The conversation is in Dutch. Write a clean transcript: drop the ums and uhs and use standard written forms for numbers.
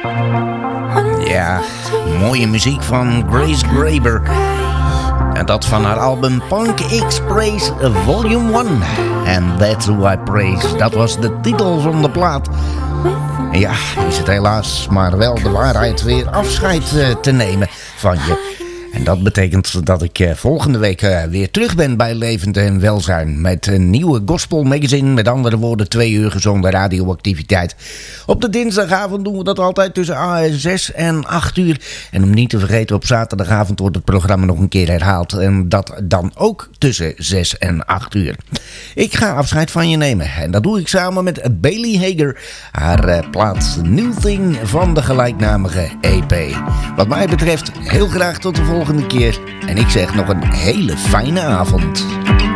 Ja, mooie muziek van Grace Graber. En dat van haar album Punk Express Volume 1. And That's Who I Praise. Dat was de titel van de plaat. En ja, is het helaas maar wel de waarheid weer afscheid te nemen van je. En dat betekent dat ik volgende week weer terug ben bij Levend en Welzijn. Met een nieuwe gospel magazine. Met andere woorden 2 uur gezonde radioactiviteit. Op de dinsdagavond doen we dat altijd tussen 6 en 8 uur. En om niet te vergeten, op zaterdagavond wordt het programma nog een keer herhaald. En dat dan ook tussen 6 en 8 uur. Ik ga afscheid van je nemen. En dat doe ik samen met Bailey Hager. Haar plaat New Thing van de gelijknamige EP. Wat mij betreft heel graag tot de volgende keer. En ik zeg nog een hele fijne avond.